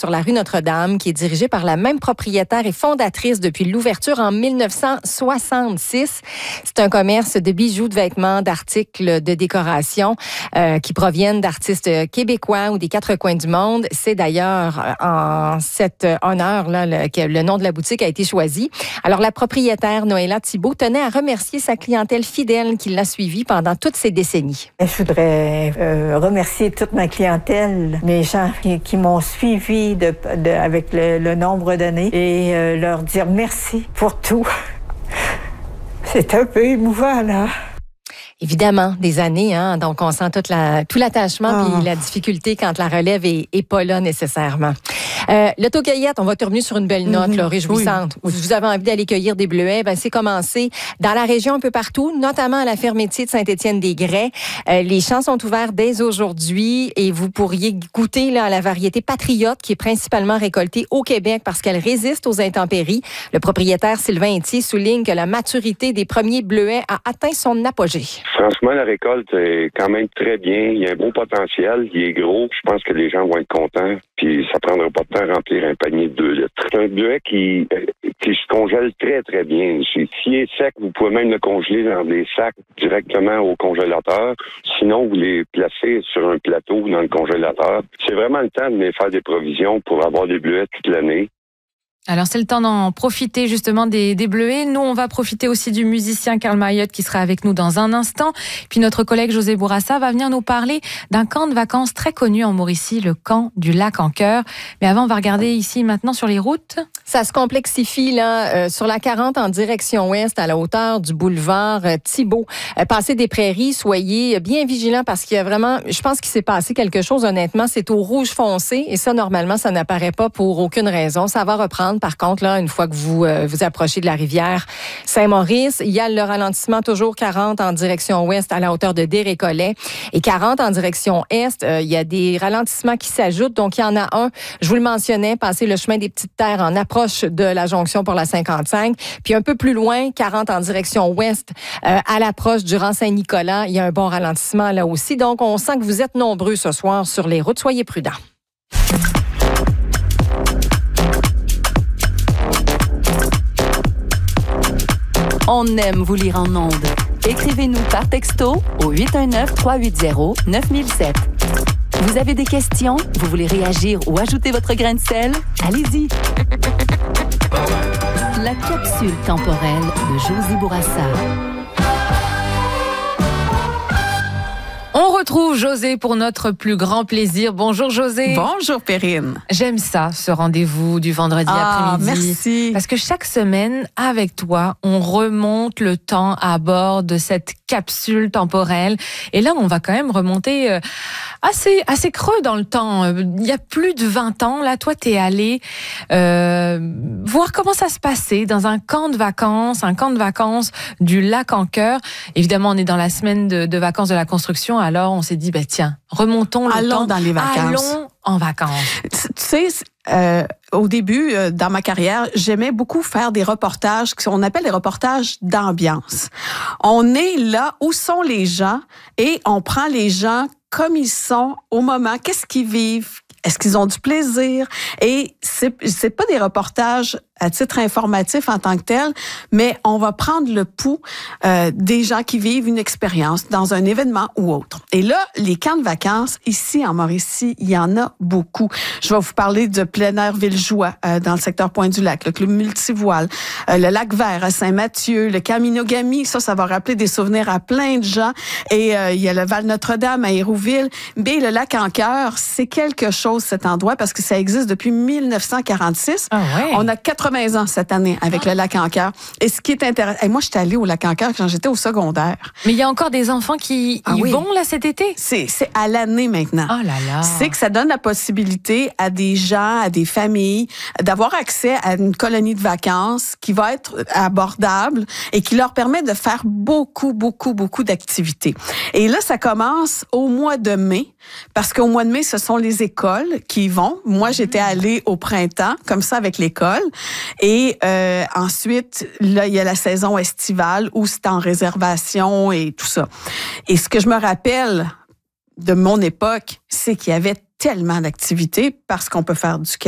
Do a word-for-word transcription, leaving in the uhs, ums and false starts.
sur la rue Notre-Dame qui est dirigé par la même propriétaire et fondatrice depuis l'ouverture en mille neuf cent soixante-six. C'est un commerce de bijoux, de vêtements, d'articles de décoration euh, qui proviennent d'artistes québécois ou des quatre coins du monde. C'est d'ailleurs en cet honneur-là le, que le nom de la boutique a été choisi. Alors, la propriétaire Noëlla Thibault tenait à remercier sa clientèle fidèle qui l'a suivie pendant toutes ces décennies. Je voudrais euh, remercier toute ma clientèle, mes gens qui, qui m'ont suivi de, de, avec le, le nombre d'années et euh, leur dire merci pour tout. C'est un peu émouvant, là. Évidemment, des années, hein, donc on sent toute la, tout l'attachement oh. puis la difficulté quand la relève est, est pas là nécessairement. Euh, L'autocueillette, on va terminer sur une belle note, mm-hmm. là, réjouissante. Oui. Vous avez envie d'aller cueillir des bleuets, ben c'est commencé dans la région un peu partout, notamment à la ferme métier de Saint-Étienne-des-Grès. Euh, les champs sont ouverts dès aujourd'hui et vous pourriez goûter là, à la variété Patriote qui est principalement récoltée au Québec parce qu'elle résiste aux intempéries. Le propriétaire Sylvain Etier souligne que la maturité des premiers bleuets a atteint son apogée. Franchement, la récolte est quand même très bien. Il y a un beau potentiel. Il est gros. Je pense que les gens vont être contents. Puis ça prendra pas de temps à remplir un panier de deux litres. C'est un bleuet qui, qui se congèle très, très bien. S'il est sec, vous pouvez même le congeler dans des sacs directement au congélateur. Sinon, vous les placez sur un plateau dans le congélateur. C'est vraiment le temps de les faire des provisions pour avoir des bleuets toute l'année. Alors, c'est le temps d'en profiter justement des, des bleuets. Nous, on va profiter aussi du musicien Karl Mayotte qui sera avec nous dans un instant. Puis notre collègue José Bourassa va venir nous parler d'un camp de vacances très connu en Mauricie, le camp du Lac-en-Cœur. Mais avant, on va regarder ici maintenant sur les routes. Ça se complexifie là euh, sur la quarante en direction ouest à la hauteur du boulevard euh, Thibault. Euh, passez des prairies, soyez bien vigilants parce qu'il y a vraiment, je pense qu'il s'est passé quelque chose honnêtement. C'est au rouge foncé et ça, normalement, ça n'apparaît pas pour aucune raison. Ça va reprendre. Par contre, là, une fois que vous euh, vous approchez de la rivière Saint-Maurice, il y a le ralentissement toujours quarante en direction ouest à la hauteur de Desrécollets et quarante en direction est. Euh, il y a des ralentissements qui s'ajoutent. Donc, il y en a un, je vous le mentionnais, passer le chemin des Petites Terres en approche de la jonction pour la cinquante-cinq. Puis un peu plus loin, quarante en direction ouest euh, à l'approche du rang Saint-Nicolas. Il y a un bon ralentissement là aussi. Donc, on sent que vous êtes nombreux ce soir sur les routes. Soyez prudents. On aime vous lire en ondes. Écrivez-nous par texto au huit un neuf, trois huit zéro, neuf mille sept. Vous avez des questions? Vous voulez réagir ou ajouter votre grain de sel? Allez-y! La capsule temporelle de José Bourassa. On retrouve José pour notre plus grand plaisir. Bonjour José. Bonjour Perrine. J'aime ça, ce rendez-vous du vendredi ah, après-midi. Merci. Parce que chaque semaine, avec toi, on remonte le temps à bord de cette capsule temporelle. Et là, on va quand même remonter assez, assez creux dans le temps. Il y a plus de vingt ans, là, toi, t'es allé euh, voir comment ça se passait dans un camp de vacances, un camp de vacances du Lac-en-Cœur. Évidemment, on est dans la semaine de, de vacances de la construction. Alors, on s'est dit, ben tiens, remontons le Allons temps. dans les vacances. Allons en vacances. Tu sais, euh, au début, euh, dans ma carrière, j'aimais beaucoup faire des reportages qu'on appelle des reportages d'ambiance. On est là où sont les gens et on prend les gens comme ils sont au moment. Qu'est-ce qu'ils vivent? Est-ce qu'ils ont du plaisir? Et c'est, c'est pas des reportages à titre informatif en tant que tel, mais on va prendre le pouls euh, des gens qui vivent une expérience dans un événement ou autre. Et là, les camps de vacances, ici en Mauricie, il y en a beaucoup. Je vais vous parler de plein air Villejoie euh, dans le secteur Pointe-du-Lac, le club multivoile, euh, le lac Vert à Saint-Mathieu, le camp Minogami, ça, ça va rappeler des souvenirs à plein de gens. Et euh, il y a le Val-Notre-Dame à Hérouville. Mais le Lac-en-Cœur, c'est quelque chose cet endroit parce que ça existe depuis mille neuf cent quarante-six. Ah ouais. On a quatre-vingts ans cette année avec ah. le Lac-en-Cœur. Et ce qui est intéressant, et moi, j'étais allée au Lac-en-Cœur quand j'étais au secondaire. Mais il y a encore des enfants qui ah y oui. vont là cet été? C'est, c'est à l'année maintenant. Oh là là. C'est que ça donne la possibilité à des gens, à des familles, d'avoir accès à une colonie de vacances qui va être abordable et qui leur permet de faire beaucoup, beaucoup, beaucoup d'activités. Et là, ça commence au mois de mai, parce qu'au mois de mai, ce sont les écoles qui y vont. Moi, j'étais allée au printemps, comme ça, avec l'école. Et euh, ensuite, là, il y a la saison estivale où c'est en réservation et tout ça. Et ce que je me rappelle de mon époque, c'est qu'il y avait tellement d'activités parce qu'on peut faire du